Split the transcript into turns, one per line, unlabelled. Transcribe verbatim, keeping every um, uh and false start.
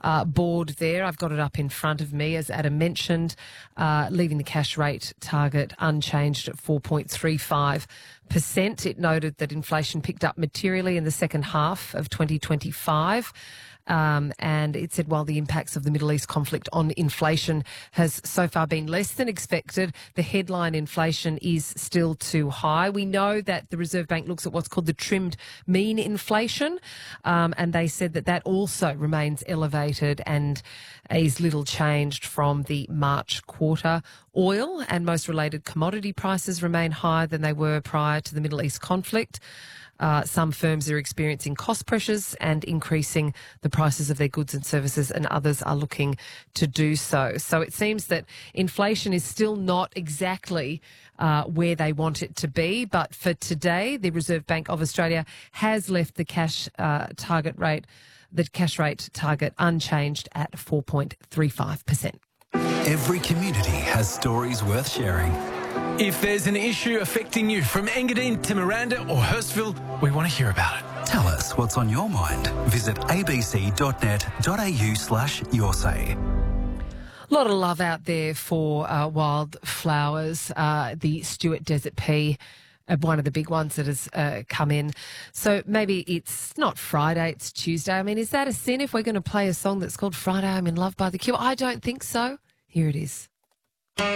uh, board there. I've got it up in front of me, as Adam mentioned, uh, leaving the cash rate target unchanged at four point three five percent. It noted that inflation picked up materially in the second half of twenty twenty-five. Um, and it said while the impacts of the Middle East conflict on inflation has so far been less than expected, the headline inflation is still too high. We know that the Reserve Bank looks at what's called the trimmed mean inflation, um, and they said that that also remains elevated and is little changed from the March quarter. Oil and most related commodity prices remain higher than they were prior to the Middle East conflict. Uh, some firms are experiencing cost pressures and increasing the prices of their goods and services, and others are looking to do so. So it seems that inflation is still not exactly uh, where they want it to be. But for today, the Reserve Bank of Australia has left the cash uh, target rate, the cash rate target unchanged at four point three five percent.
Every community has stories worth sharing.
If there's an issue affecting you from Engadine to Miranda or Hurstville, we want to hear about it.
Tell us what's on your mind. Visit abc.net.au slash your say.
A lot of love out there for uh, wildflowers. Uh, the Stuart Desert Pea, uh, one of the big ones that has uh, come in. So maybe it's not Friday, it's Tuesday. I mean, is that a sin if we're going to play a song that's called Friday I'm in Love by The Cure? I don't think so. Here it is.